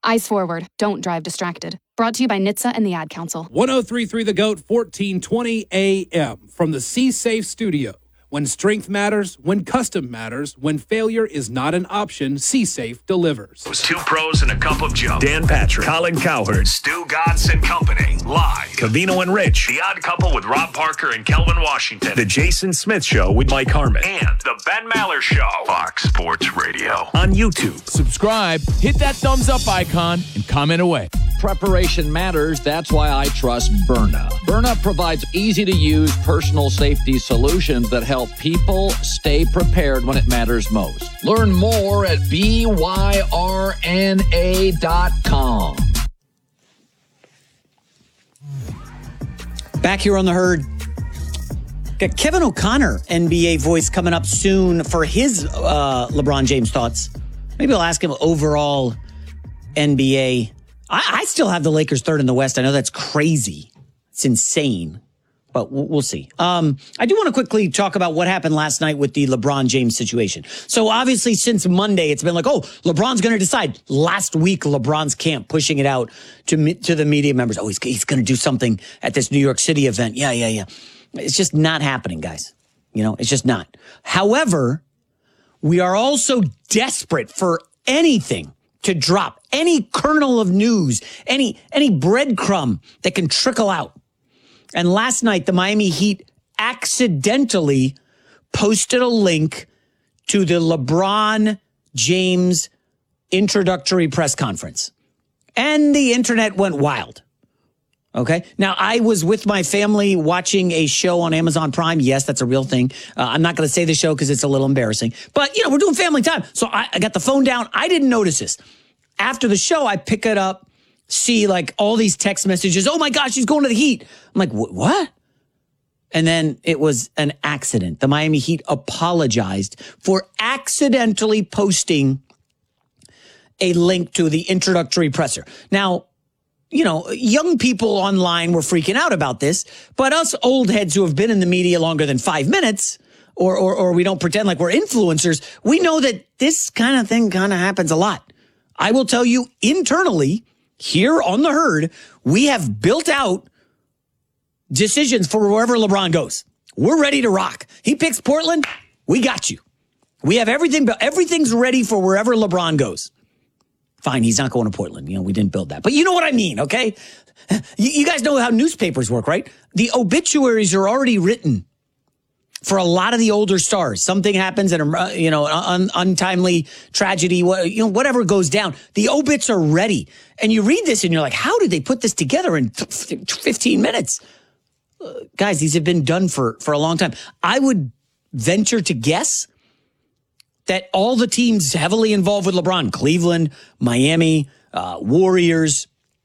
Eyes forward. Don't drive distracted. Brought to you by NHTSA and the Ad Council. 103.3 The GOAT, 1420 AM from the C-Safe studio. When strength matters, when custom matters, when failure is not an option, C-Safe delivers. Two pros and a cup of Joe. Dan Patrick, Colin Cowherd, Stu Godson Company. Live. Covino and Rich. The Odd Couple with Rob Parker and Kelvin Washington. The Jason Smith Show with Mike Harmon. And the Ben Maller Show. Fox Sports Radio. On YouTube. Subscribe, hit that thumbs up icon, and comment away. Preparation matters. That's why I trust Byrna. Byrna provides easy-to-use personal safety solutions that help people stay prepared when it matters most. Learn more at byrna.com. Back here on the herd. Got Kevin O'Connor, NBA voice, coming up soon for his LeBron James thoughts. Maybe I'll ask him overall NBA. I still have the Lakers third in the West. I know that's crazy. It's insane, but we'll see. I do want to quickly talk about what happened last night with the LeBron James situation. So obviously since Monday, it's been like, oh, LeBron's going to decide. Last week, LeBron's camp pushing it out to the media members. Oh, he's going to do something at this New York City event. Yeah. It's just not happening, guys. You know, it's just not. However, we are also desperate for anything to drop, any kernel of news, any breadcrumb that can trickle out. And last night, the Miami Heat accidentally posted a link to the LeBron James introductory press conference. And the internet went wild. Okay. Now, I was with my family watching a show on Amazon Prime. Yes, that's a real thing. I'm not going to say the show because it's a little embarrassing. But, we're doing family time. So I got the phone down. I didn't notice this. After the show, I pick it up, see like all these text messages. Oh, my gosh, he's going to the Heat. I'm like, what? And then it was an accident. The Miami Heat apologized for accidentally posting a link to the introductory presser. Now, young people online were freaking out about this, but us old heads who have been in the media longer than 5 minutes, or we don't pretend like we're influencers, we know that this kind of thing kind of happens a lot. I will tell you internally, here on the herd, we have built out decisions for wherever LeBron goes. We're ready to rock. He picks Portland, we got you. We have everything, but everything's ready for wherever LeBron goes. Fine, he's not going to Portland. We didn't build that. But you know what I mean, okay? You guys know how newspapers work, right? The obituaries are already written for a lot of the older stars. Something happens and, an untimely tragedy, whatever goes down. The obits are ready. And you read this and you're like, how did they put this together in 15 minutes? Guys, these have been done for a long time. I would venture to guess that all the teams heavily involved with LeBron, Cleveland, Miami, Warriors,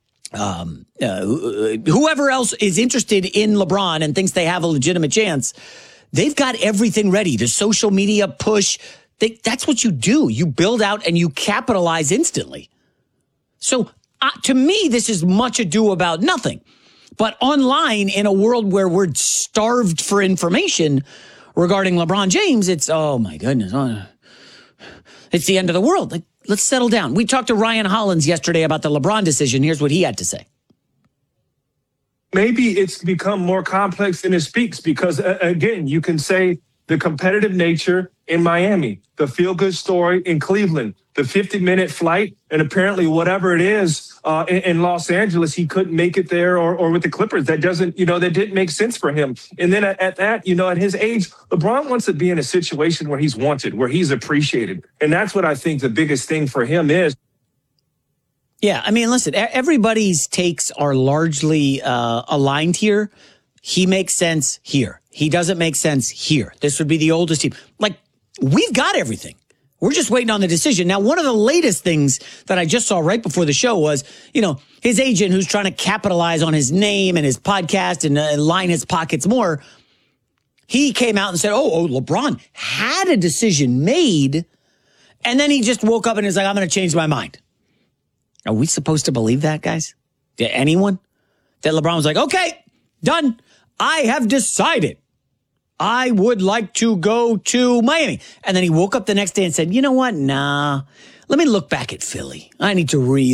whoever else is interested in LeBron and thinks they have a legitimate chance, they've got everything ready. The social media push, that's what you do. You build out and you capitalize instantly. So to me, this is much ado about nothing. But online, in a world where we're starved for information regarding LeBron James, it's, oh my goodness, it's the end of the world. Like, let's settle down. We talked to Ryan Hollins yesterday about the LeBron decision. Here's what he had to say. Maybe it's become more complex than it speaks because, again, you can say the competitive nature in Miami, the feel-good story in Cleveland, the 50-minute flight, and apparently whatever it is in Los Angeles, he couldn't make it there or with the Clippers. That didn't make sense for him. And then at that, at his age, LeBron wants to be in a situation where he's wanted, where he's appreciated. And that's what I think the biggest thing for him is. Yeah, I mean, listen, everybody's takes are largely aligned here. He makes sense here. He doesn't make sense here. This would be the oldest team. Like, we've got everything. We're just waiting on the decision. Now, one of the latest things that I just saw right before the show was, his agent who's trying to capitalize on his name and his podcast and line his pockets more. He came out and said, oh, LeBron had a decision made. And then he just woke up and is like, I'm going to change my mind. Are we supposed to believe that, guys? Anyone? That LeBron was like, okay, done. I have decided I would like to go to Miami. And then he woke up the next day and said, you know what? Nah, let me look back at Philly. I need to